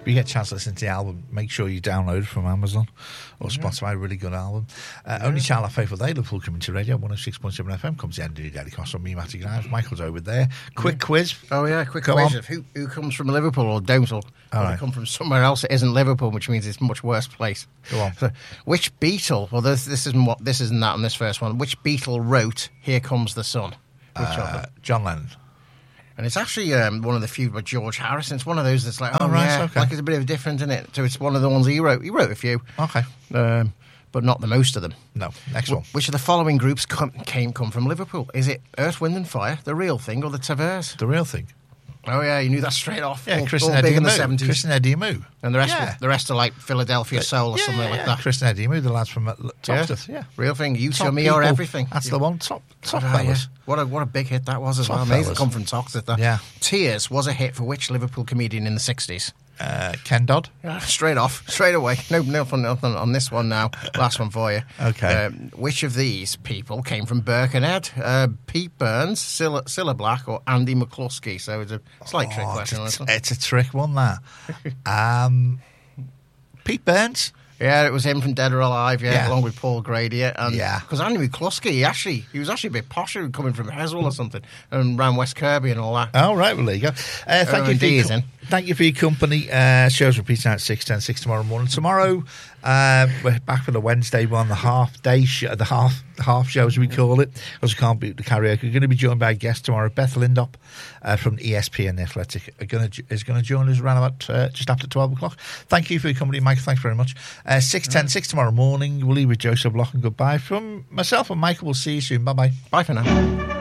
you get a chance to listen to the album, make sure you download it from Amazon or Spotify. Really good album. Only Child of Faithful Day, Liverpool coming to radio, 106.7 FM. Comes the end of the Daily Cost on me, Matty Grimes. Michael's over there. Quick quiz. Oh, yeah, quick quiz of who comes from Liverpool or don't, or they come from somewhere else that isn't Liverpool, which means it's a much worse place. Go on. So, which Beatle, well, this isn't that on this first one, which Beatle wrote Here Comes the Sun? John Lennon. And it's actually one of the few by George Harrison. It's one of those that's like, okay. like it's a bit of a different, isn't it? So it's one of the ones he wrote. He wrote a few. Okay. But not the most of them. No. Next one. Which of the following groups come from Liverpool? Is it Earth, Wind and Fire, The Real Thing, or The Tavers? The Real Thing. Oh, yeah, you knew that straight off. Yeah, Chris all and big Eddie in the Moo. 70s. Chris and Eddie Moo. And the rest are like Philadelphia Soul or something like that. Chris and Eddie Moo, the lads from Topsteth. Yeah. Real Thing, You Top To Me people. or Everything. That's the one. Top Yeah. fellas. What a big hit that was as Top well. Amazing fellas. come from Topsteth. That. Yeah. Tears was a hit for which Liverpool comedian in the 60s? Ken Dodd. Straight away. Nothing on this one now. Last one for you. Okay. Which of these people came from Birkenhead? Pete Burns, Cilla Black, or Andy McCluskey? So it's a slight trick question on this one. It's a trick one, that. Pete Burns. Yeah, it was him from Dead or Alive, Yeah. along with Paul Grady. And Yeah. Because Andy McCluskey, he was actually a bit posher coming from Heswell or something, and ran West Kirby and all that. Oh, right, well, there you go. Thank you for your company. Shows repeating at 6 tomorrow morning. Tomorrow, we're back for the Wednesday one, the half day, the half show as we call it, because we can't beat the karaoke. We're going to be joined by a guest tomorrow, Beth Lindop from ESPN Athletic, is going to join us around about just after 12 o'clock. Thank you for your company, Michael. Thanks very much. 6 tomorrow morning. We'll leave with Joseph Block and goodbye from myself and Michael. We'll see you soon. Bye bye. Bye for now.